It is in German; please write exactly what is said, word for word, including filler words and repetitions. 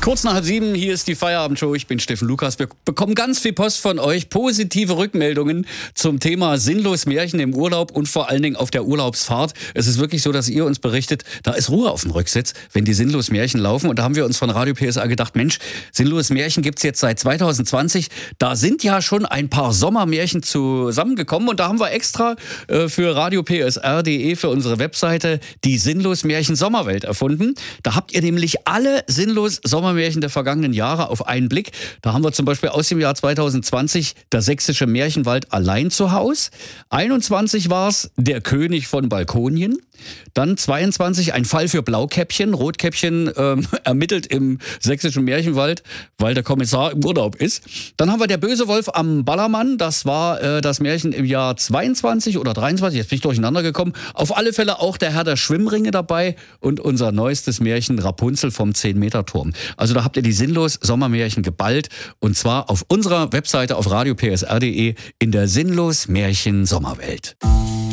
Kurz nach halb sieben, hier ist die Feierabendshow. Ich bin Steffen Lukas. Wir bekommen ganz viel Post von euch, positive Rückmeldungen zum Thema sinnlos Märchen im Urlaub und vor allen Dingen auf der Urlaubsfahrt. Es ist wirklich so, dass ihr uns berichtet, da ist Ruhe auf dem Rücksitz, wenn die sinnlos Märchen laufen. Und da haben wir uns von Radio P S R gedacht, Mensch, sinnlos Märchen gibt's jetzt seit zwanzig zwanzig. Da sind ja schon ein paar Sommermärchen zusammengekommen. Und da haben wir extra äh, für radio p s r punkt d e, für unsere Webseite, die Sinnlos Märchen Sommerwelt erfunden. Da habt ihr nämlich alle sinnlos Sommermärchen Märchen der vergangenen Jahre auf einen Blick. Da haben wir zum Beispiel aus dem Jahr zwanzig zwanzig der sächsische Märchenwald allein zu Haus. einundzwanzig war es der König von Balkonien. Dann zweiundzwanzig ein Fall für Blaukäppchen. Rotkäppchen ähm, ermittelt im sächsischen Märchenwald, weil der Kommissar im Urlaub ist. Dann haben wir der böse Wolf am Ballermann. Das war äh, das Märchen im Jahr zweiundzwanzig oder dreiundzwanzig. Jetzt bin ich durcheinander gekommen. Auf alle Fälle auch der Herr der Schwimmringe dabei und unser neuestes Märchen Rapunzel vom zehn-Meter-Turm. Also da habt ihr die sinnlos Sommermärchen geballt und zwar auf unserer Webseite auf radio p s r punkt d e in der Sinnlos Märchen Sommerwelt.